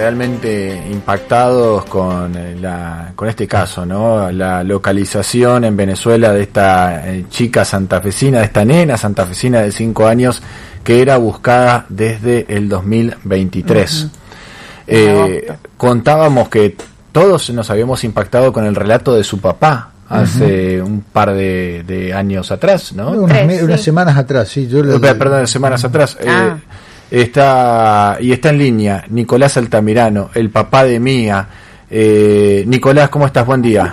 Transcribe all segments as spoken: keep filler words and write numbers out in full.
realmente impactados con la con este caso, ¿no? La localización en Venezuela de esta eh, chica santafesina, de esta nena santafesina de cinco años que era buscada desde el dos mil veintitrés. Uh-huh. Eh, contábamos que todos nos habíamos impactado con el relato de su papá hace uh-huh. un par de, de años atrás, ¿no? Unas, Tres, unas sí. semanas atrás, sí. Yo lo, Perdón, semanas atrás. Ah. Eh, Está y está en línea Nicolás Altamirano, el papá de Mía. Eh, Nicolás, ¿cómo estás? Buen día.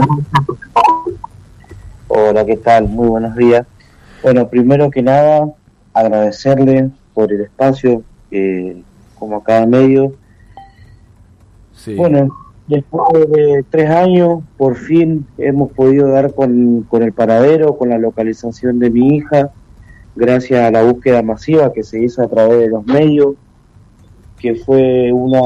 Hola, ¿qué tal? Muy buenos días. Bueno, primero que nada, agradecerle por el espacio, eh, como a cada medio. Sí. Bueno, después de tres años, por fin hemos podido dar con, con el paradero, con la localización de mi hija, gracias a la búsqueda masiva que se hizo a través de los medios, que fue una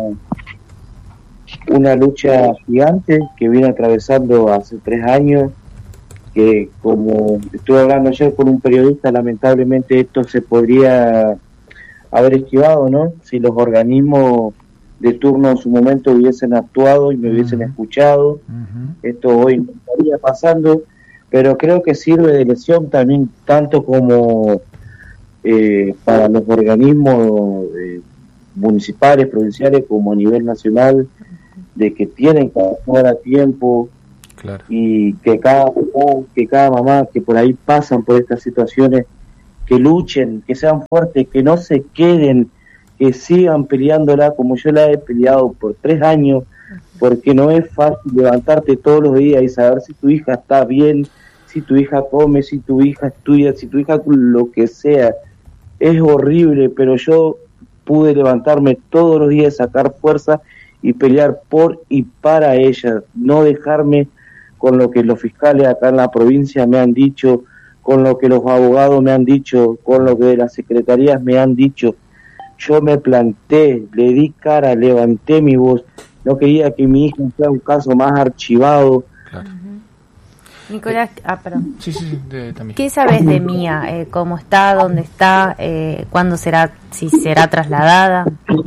una lucha gigante que viene atravesando hace tres años, que como estuve hablando ayer con un periodista, lamentablemente esto se podría haber esquivado, ¿no? Si los organismos de turno en su momento hubiesen actuado y me hubiesen uh-huh. escuchado, uh-huh. esto hoy no estaría pasando. Pero creo que sirve de lección también, tanto como eh, para los organismos eh, municipales, provinciales, como a nivel nacional, de que tienen que actuar a tiempo. Claro. Y que cada papá, que cada mamá que por ahí pasan por estas situaciones, que luchen, que sean fuertes, que no se queden, que sigan peleándola como yo la he peleado por tres años, porque no es fácil levantarte todos los días y saber si tu hija está bien, si tu hija come, si tu hija estudia, si tu hija lo que sea. Es horrible, pero yo pude levantarme todos los días, sacar fuerza y pelear por y para ella, no dejarme con lo que los fiscales acá en la provincia me han dicho, con lo que los abogados me han dicho, con lo que las secretarías me han dicho. Yo me planté, le di cara, levanté mi voz. No quería que mi hija sea un caso más archivado. Claro. Uh-huh. Nicolás, ah, perdón. Sí, sí, sí, de, también. ¿Qué sabes de Mía? Eh, ¿Cómo está? ¿Dónde está? Eh, ¿Cuándo será? ¿Si será trasladada?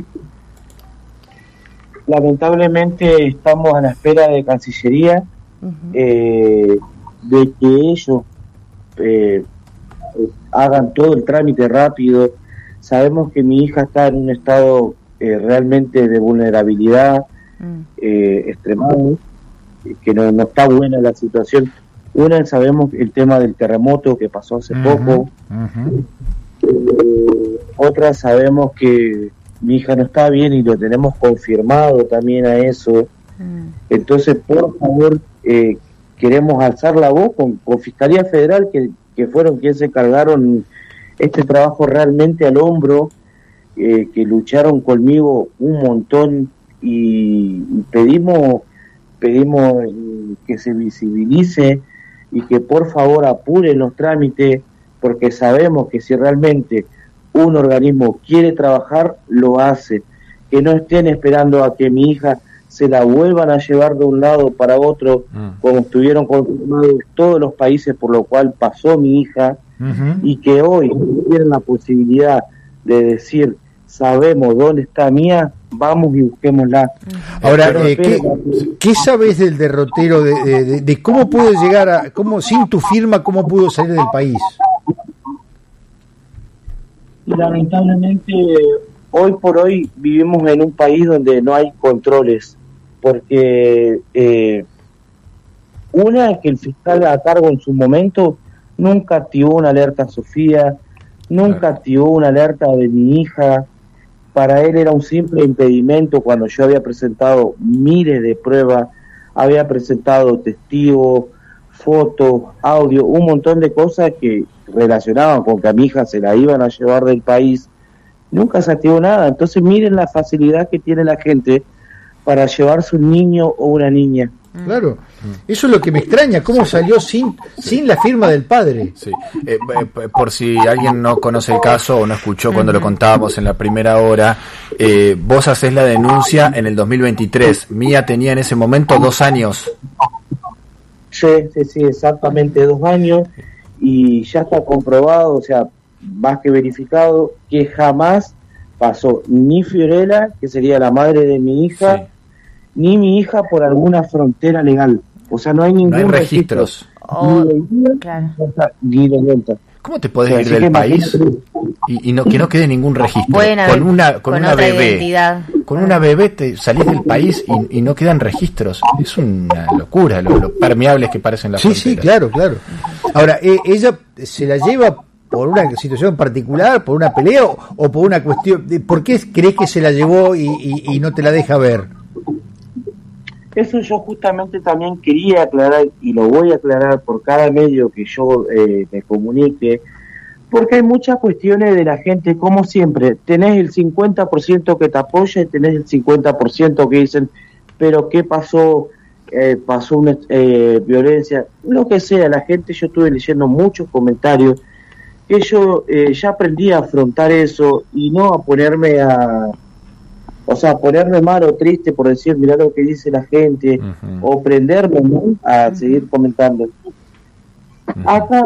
Lamentablemente estamos a la espera de Cancillería, uh-huh. eh, de que ellos eh, hagan todo el trámite rápido. Sabemos que mi hija está en un estado eh, realmente de vulnerabilidad mm. eh, extremado, que no, no está buena la situación. Una, sabemos el tema del terremoto que pasó hace uh-huh. poco. Uh-huh. Eh, otra, sabemos que mi hija no está bien y lo tenemos confirmado también a eso. Mm. Entonces, por favor, eh, queremos alzar la voz con, con Fiscalía Federal, que, que fueron quienes se cargaron este trabajo realmente al hombro, eh, que lucharon conmigo un montón y, y pedimos pedimos eh, que se visibilice y que por favor apuren los trámites, porque sabemos que si realmente un organismo quiere trabajar, lo hace. Que no estén esperando a que mi hija se la vuelvan a llevar de un lado para otro, mm. como estuvieron confirmados todos los países por lo cual pasó mi hija, uh-huh. y que hoy tienen la posibilidad de decir, sabemos dónde está Mía, vamos y busquémosla. Ahora, eh, ¿qué, ¿qué sabes del derrotero, de, de, de, de cómo pudo llegar a, cómo sin tu firma, cómo pudo salir del país? Lamentablemente, hoy por hoy vivimos en un país donde no hay controles, porque eh, una es que el fiscal a cargo en su momento nunca activó una alerta a Sofía, nunca claro. activó una alerta de mi hija. Para él era un simple impedimento cuando yo había presentado miles de pruebas, había presentado testigos, fotos, audio, un montón de cosas que relacionaban con que a mi hija se la iban a llevar del país. Nunca se activó nada. Entonces miren la facilidad que tiene la gente para llevarse un niño o una niña. Claro, eso es lo que me extraña, cómo salió sin sí. sin la firma del padre. Sí. Eh, por si alguien no conoce el caso o no escuchó cuando lo contábamos en la primera hora, eh, vos hacés la denuncia en el dos mil veintitrés. Mía tenía en ese momento dos años. Sí, sí, sí, exactamente dos años, y ya está comprobado, o sea, más que verificado, que jamás pasó ni Fiorella, que sería la madre de mi hija, sí. ni mi hija por alguna frontera legal. O sea, no hay ningún no hay registros. Oh, ni de claro. ni de vuelta. ¿Cómo te podés o sea, ir del país y, y no que no quede ningún registro? Bueno, con una con, con una bebé. Identidad. Con una bebé te salís del país y, y no quedan registros. Es una locura lo, lo permeables que parecen las sí, fronteras. Sí, claro, claro. Ahora, eh, ¿ella se la lleva por una situación particular, por una pelea o, o por una cuestión? De, ¿por qué crees que se la llevó y, y, y no te la deja ver? Eso yo justamente también quería aclarar y lo voy a aclarar por cada medio que yo eh, me comunique, porque hay muchas cuestiones de la gente, como siempre, tenés el cincuenta por ciento que te apoya y tenés el cincuenta por ciento que dicen, pero ¿qué pasó? Eh, pasó una eh, violencia, lo que sea, la gente, yo estuve leyendo muchos comentarios, que yo eh, ya aprendí a afrontar eso y no a ponerme a... O sea, ponerme mal o triste por decir, mirá lo que dice la gente, uh-huh. o prenderme, ¿no?, a uh-huh. seguir comentando. Uh-huh. Acá,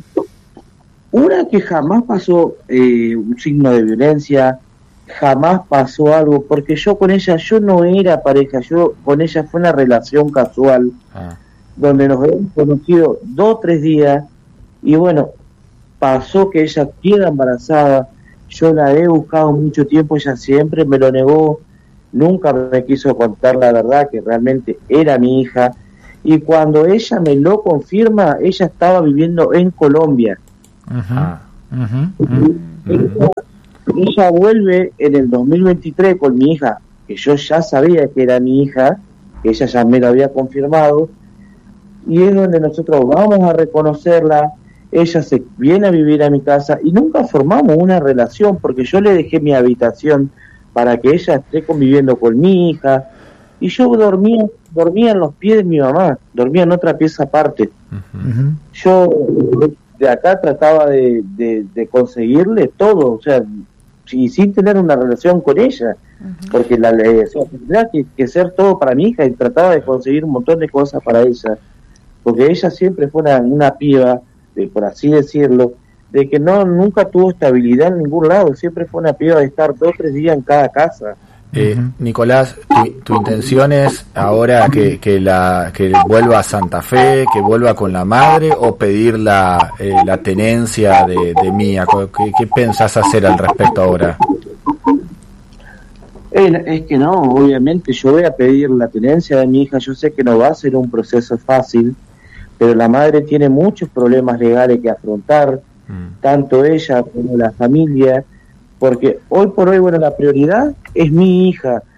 una que jamás pasó eh, un signo de violencia, jamás pasó algo, porque yo con ella, yo no era pareja, yo con ella fue una relación casual, uh-huh. donde nos habíamos conocido dos o tres días, y bueno, pasó que ella queda embarazada. Yo la he buscado mucho tiempo, ella siempre me lo negó, nunca me quiso contar la verdad, que realmente era mi hija, y cuando ella me lo confirma, ella estaba viviendo en Colombia. Uh-huh. Uh-huh. Uh-huh. Ella, ella vuelve en el dos mil veintitrés con mi hija, que yo ya sabía que era mi hija, que ella ya me lo había confirmado, y es donde nosotros vamos a reconocerla. Ella se viene a vivir a mi casa y nunca formamos una relación porque yo le dejé mi habitación para que ella esté conviviendo con mi hija y yo dormía dormía en los pies de mi mamá, dormía en otra pieza aparte. Uh-huh. Yo de acá trataba de, de, de conseguirle todo, o sea, y sin tener una relación con ella, uh-huh. porque la o sea, tendría que, que ser todo para mi hija y trataba de conseguir un montón de cosas para ella, porque ella siempre fue una, una piba, de, por así decirlo, de que no nunca tuvo estabilidad en ningún lado, siempre fue una piba de estar dos o tres días en cada casa. Eh, Nicolás, tu, tu intención es ahora que, que la que vuelva a Santa Fe, que vuelva con la madre, o pedir la, eh, la tenencia de, de Mía. ¿Qué, ¿Qué pensás hacer al respecto ahora? Eh, es que no, obviamente yo voy a pedir la tenencia de mi hija. Yo sé que no va a ser un proceso fácil, pero la madre tiene muchos problemas legales que afrontar, mm. tanto ella como la familia, porque hoy por hoy, bueno, la prioridad es mi hija,